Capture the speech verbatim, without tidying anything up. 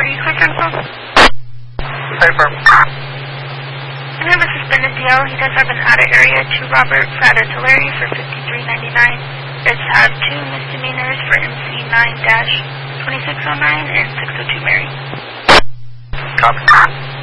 Are you clear for info? Paper. I have a suspended D L. He does have an added area to Robert Frater Tulare for fifty-three ninety-nine. Does have two misdemeanors for M C nine twenty-six oh nine and six oh two Mary. Copy.